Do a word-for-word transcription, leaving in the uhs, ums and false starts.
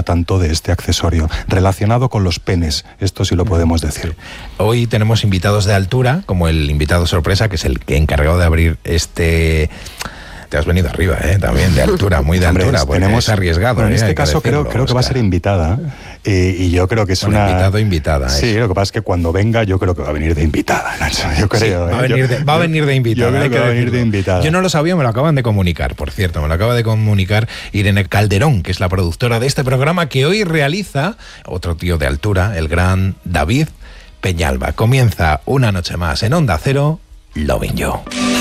necesita tanto de este accesorio, relacionado con los penes, esto sí lo podemos decir. Hoy tenemos invitados de altura, como el invitado sorpresa, que es el encargado de abrir este... Te has venido arriba, ¿eh? También de altura, muy de Hombre, altura, porque tenemos, es arriesgado. Bueno, en ¿eh? este Hay que caso creo, decirlo, creo que va a ser invitada, eh, y yo creo que es bueno, una... invitado invitada. Sí, eso. lo que pasa es que cuando venga yo creo que va a venir de invitada, Nacho, yo creo. Sí, va, a ¿eh? venir de, yo, va a venir de invitada. Yo creo hay que que va a venir decirlo. de invitada. Yo no lo sabía, me lo acaban de comunicar, por cierto, me lo acaba de comunicar Irene Calderón, que es la productora de este programa, que hoy realiza otro tío de altura, el gran David Peñalba. Comienza una noche más en Onda Cero, Lovin' You.